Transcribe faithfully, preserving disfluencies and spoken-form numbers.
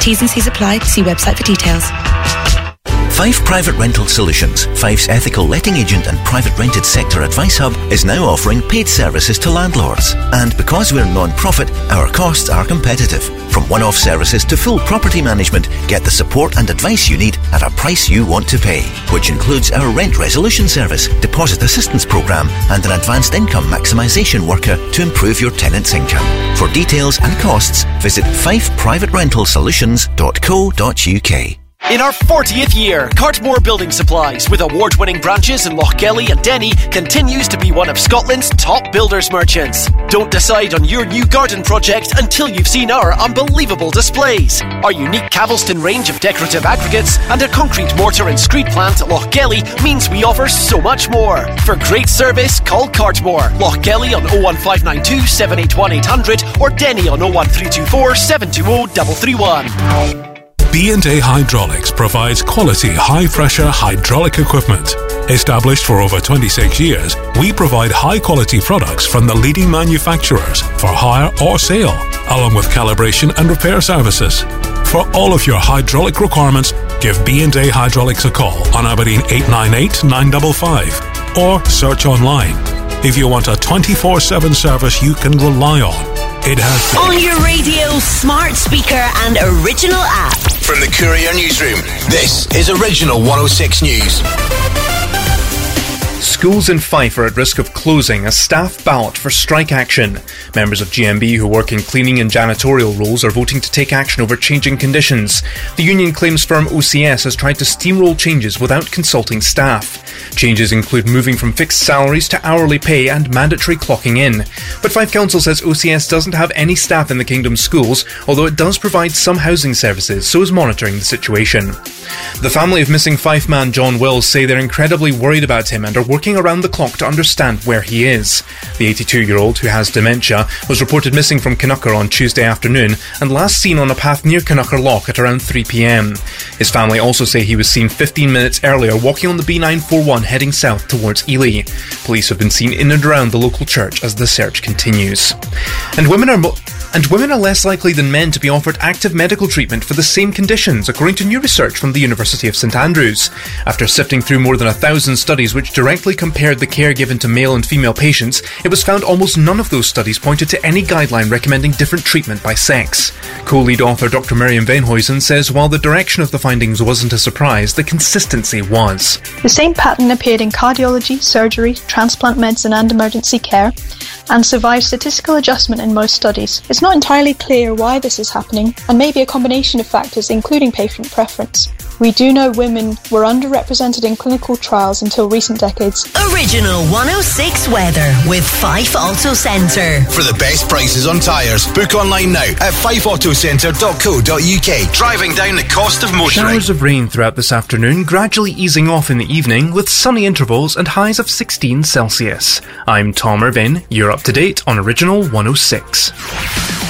T's and C's apply. See website for details. Five Private Rental Solutions, Five's ethical letting agent and private rented sector advice hub, is now offering paid services to landlords. And because we're non-profit, our costs are competitive. From one-off services to full property management, get the support and advice you need at a price you want to pay, which includes our rent resolution service, deposit assistance programme and an advanced income maximisation worker to improve your tenant's income. For details and costs, visit five private rental solutions dot co dot uk. In our fortieth year, Cartmore Building Supplies, with award-winning branches in Lochgelly and Denny, continues to be one of Scotland's top builders merchants. Don't decide on your new garden project until you've seen our unbelievable displays. Our unique Cavelston range of decorative aggregates and a concrete mortar and screed plant at Lochgelly means we offer so much more. For great service, call Cartmore. Lochgelly on oh one five nine two, seven eight one, eight hundred or Denny on oh one three two four, seven two oh, three three one. B and A Hydraulics provides quality, high-pressure hydraulic equipment. Established for over twenty-six years, we provide high-quality products from the leading manufacturers for hire or sale, along with calibration and repair services. For all of your hydraulic requirements, give B and A Hydraulics a call on Aberdeen eight nine eight, nine five five or search online. If you want a twenty-four seven service you can rely on, it has been. On your radio, smart speaker and original app. From the Courier Newsroom, this is Original one oh six News. Schools in Fife are at risk of closing as staff ballot for strike action. Members of G M B who work in cleaning and janitorial roles are voting to take action over changing conditions. The union claims firm O C S has tried to steamroll changes without consulting staff. Changes include moving from fixed salaries to hourly pay and mandatory clocking in. But Fife Council says O C S doesn't have any staff in the Kingdom's schools, although it does provide some housing services, so is monitoring the situation. The family of missing Fife man John Wills say they're incredibly worried about him and are working around the clock to understand where he is. The eighty-two-year-old, who has dementia, was reported missing from Canucker on Tuesday afternoon and last seen on a path near Canucker Loch at around three p.m. His family also say he was seen fifteen minutes earlier walking on the B nine forty-one heading south towards Ely. Police have been seen in and around the local church as the search continues. And women are mo- And women are less likely than men to be offered active medical treatment for the same conditions, according to new research from the University of St Andrews. After sifting through more than a thousand studies which directly compared the care given to male and female patients, it was found almost none of those studies pointed to any guideline recommending different treatment by sex. Co-lead author Doctor Miriam Venhuizen says while the direction of the findings wasn't a surprise, the consistency was. The same pattern appeared in cardiology, surgery, transplant medicine and emergency care, and survived statistical adjustment in most studies. It's not entirely clear why this is happening, and may be a combination of factors including patient preference. We do know women were underrepresented in clinical trials until recent decades. Original one oh six weather with Fife Auto Centre. For the best prices on tyres, book online now at fife auto centre dot co dot uk. Driving down the cost of motoring. Showers of rain throughout this afternoon, gradually easing off in the evening with sunny intervals and highs of sixteen Celsius. I'm Tom Irvin. You're up to date on Original one oh six.